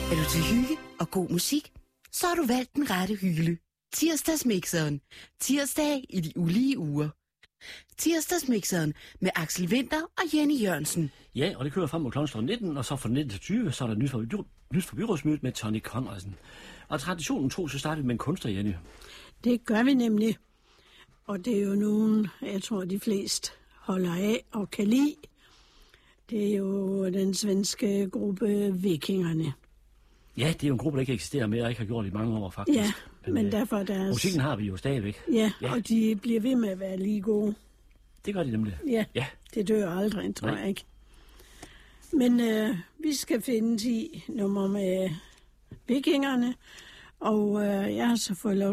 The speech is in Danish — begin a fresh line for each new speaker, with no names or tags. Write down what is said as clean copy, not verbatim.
Er du til hygge og god musik? Så har du valgt den rette hylde. Tirsdagsmixeren. Tirsdag i de ulige uger. Tirsdagsmixeren med Axel Winther og Jenny Jørgensen.
Ja, og det kører frem mod kl. 19, og så fra 19 til 20, så er der nyt for byrådsmødet med Tony Conradsen. Og traditionen tog, så starter vi med en kunstner, Jenny.
Det gør vi nemlig. Og det er jo nogen, jeg tror, de flest holder af og kan lide. Det er jo den svenske gruppe Vikingerne.
Ja, det er jo en gruppe, der ikke eksisterer mere, og ikke har gjort i mange år, faktisk.
Ja, men derfor deres...
Musikken har vi jo stadigvæk.
Ja, og de bliver ved med at være lige gode.
Det gør de nemlig.
Ja. Det dør aldrig, tror jeg ikke. Men vi skal finde 10 numre med Vikingerne, og jeg har så fået lov